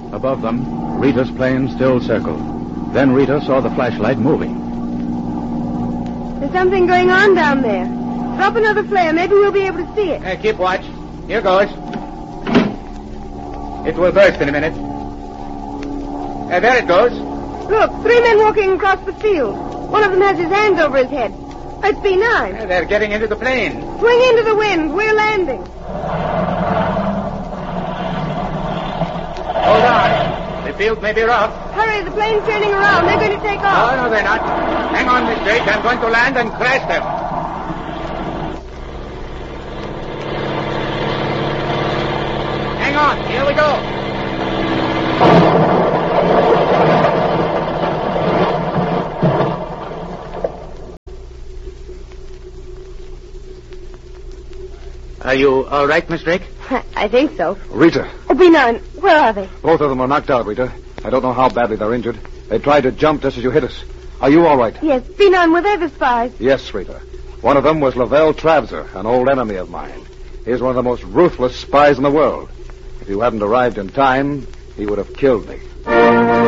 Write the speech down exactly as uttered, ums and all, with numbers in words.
Above them, Rita's plane still circled. Then Rita saw the flashlight moving. There's something going on down there. Drop another flare. Maybe we'll be able to see it. Hey, keep watch. Here goes. It will burst in a minute. Uh, there it goes. Look, three men walking across the field. One of them has his hands over his head. It's B nine. Uh, they're getting into the plane. Swing into the wind. We're landing. Hold on. The field may be rough. Hurry, the plane's turning around. They're going to take off. No, no, they're not. Hang on, Miss Drake. I'm going to land and crash them. Hang on. Here we go. Are you all right, Miss Drake? I think so. Rita. Oh, B nine, where are they? Both of them are knocked out, Rita. I don't know how badly they're injured. They tried to jump just as you hit us. Are you all right? Yes, B nine, were they the spies? Yes, Rita. One of them was Lavelle Travser, an old enemy of mine. He's one of the most ruthless spies in the world. If you hadn't arrived in time, he would have killed me.